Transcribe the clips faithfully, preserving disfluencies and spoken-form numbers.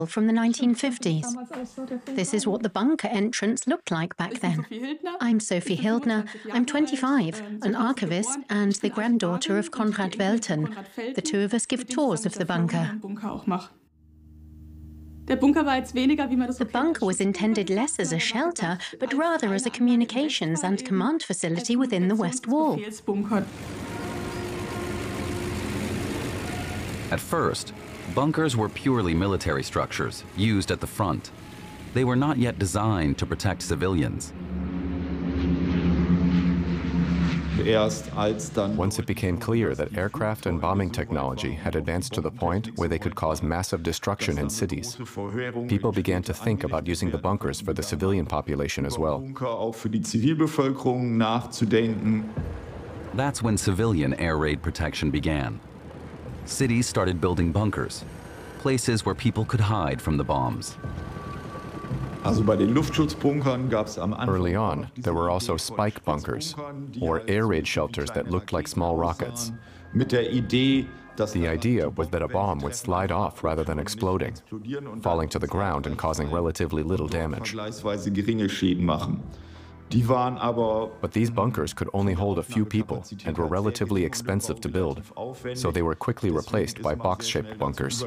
from the nineteen fifties. This is what the bunker entrance looked like back then. I'm Sophie Hildner. I'm twenty-five, an archivist and the granddaughter of Konrad Welten. The two of us give tours of the bunker. The bunker was intended less as a shelter, but rather as a communications and command facility within the West Wall. At first, bunkers were purely military structures used at the front. They were not yet designed to protect civilians. Once it became clear that aircraft and bombing technology had advanced to the point where they could cause massive destruction in cities, people began to think about using the bunkers for the civilian population as well. That's when civilian air raid protection began. Cities started building bunkers, places where people could hide from the bombs. Early on, there were also spike bunkers, or air raid shelters that looked like small rockets. The idea was that a bomb would slide off rather than exploding, falling to the ground and causing relatively little damage. But these bunkers could only hold a few people and were relatively expensive to build, so they were quickly replaced by box-shaped bunkers.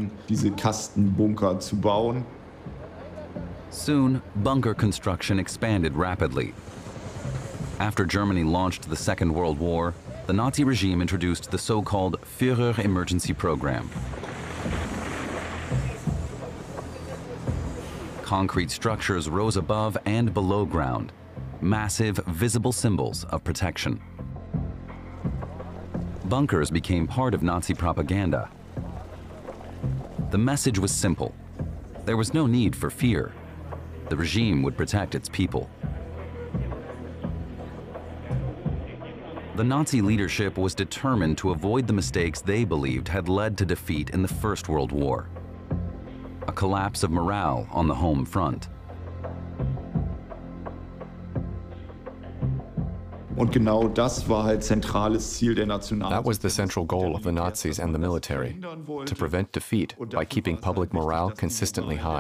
Soon, bunker construction expanded rapidly. After Germany launched the Second World War, the Nazi regime introduced the so-called Führer Emergency Program. Concrete structures rose above and below ground, massive, visible symbols of protection. Bunkers became part of Nazi propaganda. The message was simple. There was no need for fear. The regime would protect its people. The Nazi leadership was determined to avoid the mistakes they believed had led to defeat in the First World War. A collapse of morale on the home front. That was the central goal of the Nazis and the military, to prevent defeat by keeping public morale consistently high.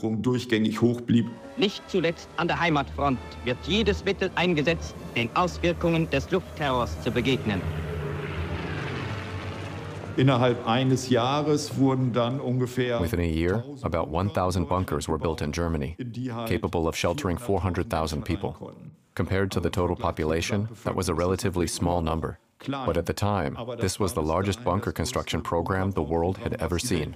Nicht zuletzt an der Heimatfront wird jedes Mittel eingesetzt, den Auswirkungen des Luftterrors zu begegnen. Within a year, about one thousand bunkers were built in Germany, capable of sheltering four hundred thousand people. Compared to the total population, that was a relatively small number. But at the time, this was the largest bunker construction program the world had ever seen.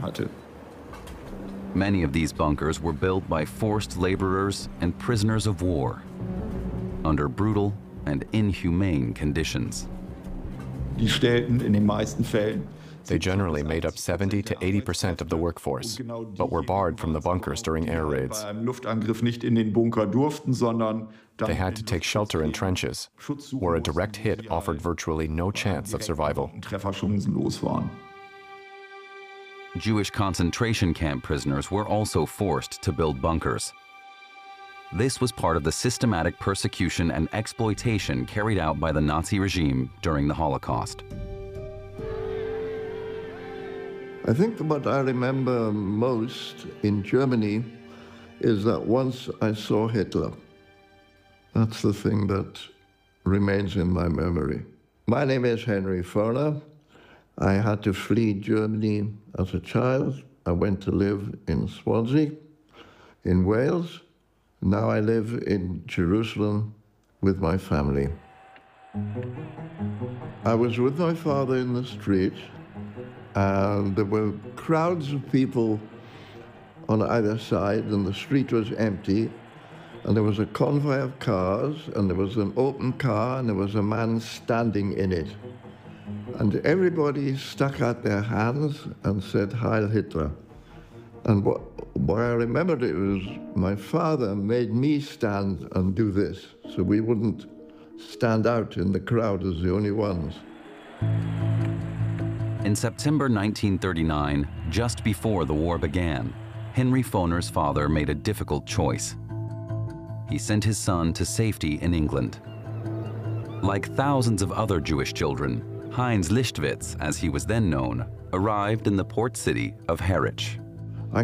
Many of these bunkers were built by forced laborers and prisoners of war, under brutal and inhumane conditions. They generally made up seventy to eighty percent of the workforce, but were barred from the bunkers during air raids. They had to take shelter in trenches, where a direct hit offered virtually no chance of survival. Jewish concentration camp prisoners were also forced to build bunkers. This was part of the systematic persecution and exploitation carried out by the Nazi regime during the Holocaust. I think what I remember most in Germany is that once I saw Hitler. That's the thing that remains in my memory. My name is Henry Furner. I had to flee Germany as a child. I went to live in Swansea, in Wales. Now I live in Jerusalem with my family. I was with my father in the street, and there were crowds of people on either side, and the street was empty. And there was a convoy of cars, and there was an open car, and there was a man standing in it. And everybody stuck out their hands and said, Heil Hitler. And what, what I remembered, it was my father made me stand and do this, so we wouldn't stand out in the crowd as the only ones. In September nineteen thirty-nine, just before the war began, Henry Foner's father made a difficult choice. He sent his son to safety in England. Like thousands of other Jewish children, Heinz Lichtwitz, as he was then known, arrived in the port city of Harwich.